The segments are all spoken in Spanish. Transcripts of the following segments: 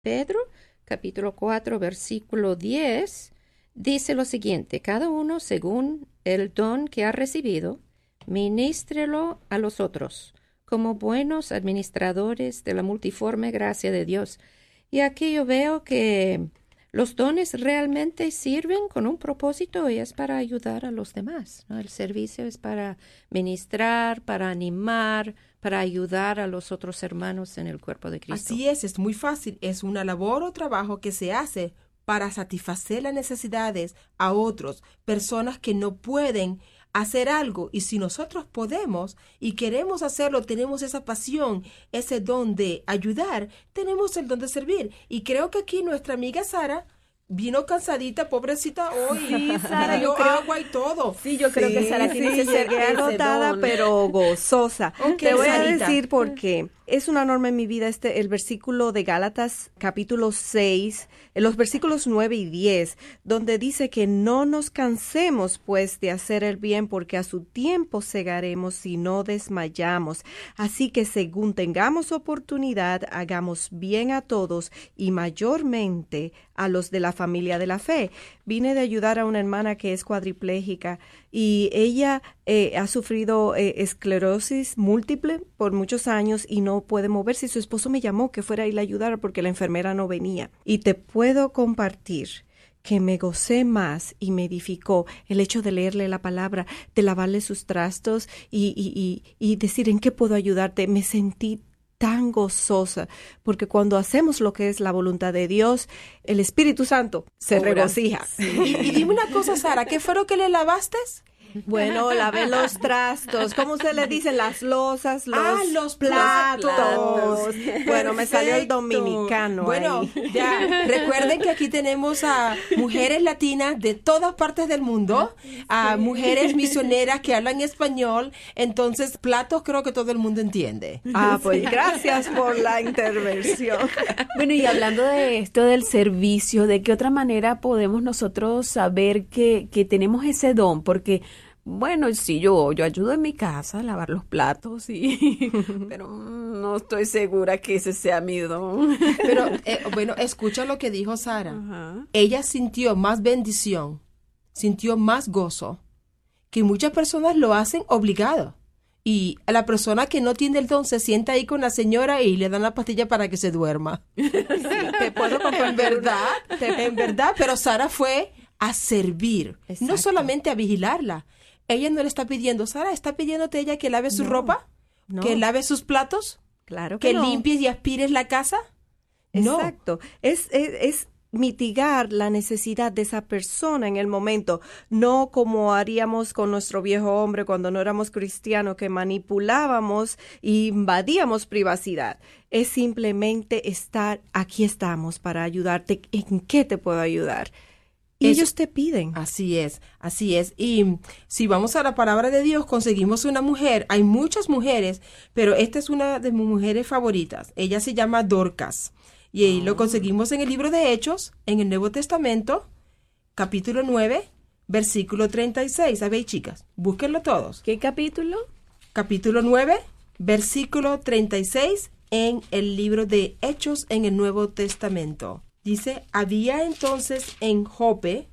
Pedro, capítulo 4, versículo 10, dice lo siguiente: cada uno según el don que ha recibido, ministrelo a los otros, como buenos administradores de la multiforme gracia de Dios. Y aquí yo veo que los dones realmente sirven con un propósito y es para ayudar a los demás, ¿no? El servicio es para ministrar, para animar, para ayudar a los otros hermanos en el cuerpo de Cristo. Así es muy fácil. Es una labor o trabajo que se hace para satisfacer las necesidades a otros, personas que no pueden hacer algo. Y si nosotros podemos y queremos hacerlo, tenemos esa pasión, ese don de ayudar, tenemos el don de servir. Y creo que aquí nuestra amiga Sara vino cansadita, pobrecita hoy. Sí, Sara, yo creo agua y todo. Sí, yo creo que Sara tiene que ser llegué agotada, pero gozosa. Okay, Te voy Sarita. a decir por qué. Es una norma en mi vida el versículo de Gálatas, capítulo 6, en los versículos 9 y 10, donde dice que no nos cansemos, pues, de hacer el bien, porque a su tiempo segaremos si no desmayamos. Así que según tengamos oportunidad, hagamos bien a todos y mayormente a los de la familia de la fe. Vine de ayudar a una hermana que es cuadriplégica y ella ha sufrido esclerosis múltiple por muchos años y no puede moverse. Y su esposo me llamó que fuera a ir a ayudar porque la enfermera no venía. Y te puedo compartir que me gocé más y me edificó el hecho de leerle la palabra, de lavarle sus trastos y decir en qué puedo ayudarte. Me sentí tan gozosa, porque cuando hacemos lo que es la voluntad de Dios, el Espíritu Santo se regocija. Sí. Y dime una cosa, Sara, ¿qué fue lo que le lavaste? Bueno, lavé los trastos, ¿cómo se le dicen? Las losas, los platos. Bueno, me salió el dominicano. Bueno, ahí. ya recuerden que aquí tenemos a mujeres latinas de todas partes del mundo, a mujeres misioneras que hablan español, entonces platos creo que todo el mundo entiende. Ah, pues gracias por la intervención. Bueno, y hablando de esto del servicio, ¿de qué otra manera podemos nosotros saber que tenemos ese don? Porque bueno, sí, yo ayudo en mi casa a lavar los platos, pero no estoy segura que ese sea mi don. Pero, bueno, escucha lo que dijo Sara. Ajá. Ella sintió más bendición, sintió más gozo, que muchas personas lo hacen obligado. Y a la persona que no tiene el don se sienta ahí con la señora y le dan la pastilla para que se duerma. Sí, te puedo comprender. En verdad, pero Sara fue a servir, Exacto. no solamente a vigilarla. Ella no le está pidiendo, Sara, ¿está pidiéndote ella que lave su ropa? No. ¿Que lave sus platos? Claro ¿Que no. limpies y aspires la casa? No. Exacto. Es mitigar la necesidad de esa persona en el momento, no como haríamos con nuestro viejo hombre cuando no éramos cristianos, que manipulábamos e invadíamos privacidad. Es simplemente aquí estamos para ayudarte. ¿En qué te puedo ayudar? Y ellos te piden. Así es, así es. Y si vamos a la palabra de Dios, conseguimos una mujer. Hay muchas mujeres, pero esta es una de mis mujeres favoritas. Ella se llama Dorcas. Y ahí lo conseguimos en el libro de Hechos, en el Nuevo Testamento, capítulo 9, versículo 36. ¿Sabéis, chicas? Búsquenlo todos. ¿Qué capítulo? Capítulo 9, versículo 36, en el libro de Hechos, en el Nuevo Testamento. Dice, había entonces en Jope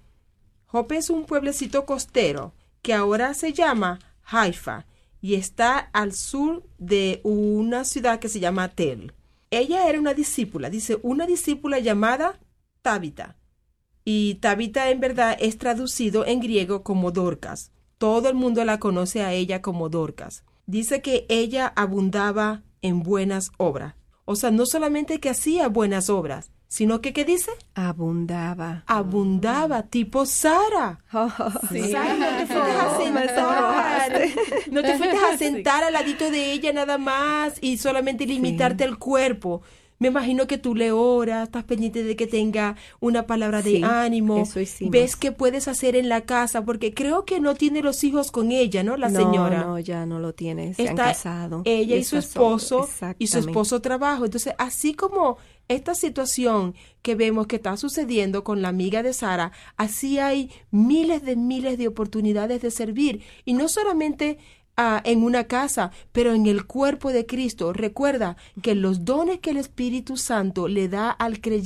es un pueblecito costero que ahora se llama Haifa y está al sur de una ciudad que se llama Tel. Ella era una discípula, dice, una discípula llamada Tabita. Y Tabita en verdad es traducido en griego como Dorcas. Todo el mundo la conoce a ella como Dorcas. Dice que ella abundaba en buenas obras. O sea, no solamente que hacía buenas obras, sino que, ¿qué dice? Abundaba. Abundaba, tipo Sara. Sí. Sara, no te fuiste a sentar. No te fuiste a sentar al ladito de ella nada más y solamente limitarte el cuerpo. Me imagino que tú le oras, estás pendiente de que tenga una palabra de ánimo. Eso hicimos. Ves qué puedes hacer en la casa, porque creo que no tiene los hijos con ella, ¿no? La señora. No, ya no lo tiene, se han casado. Ella y su esposo, y su Exactamente. esposo trabaja. Entonces, así como esta situación que vemos que está sucediendo con la amiga de Sara, así hay miles de oportunidades de servir. Y no solamente en una casa, pero en el cuerpo de Cristo. Recuerda que los dones que el Espíritu Santo le da al creyente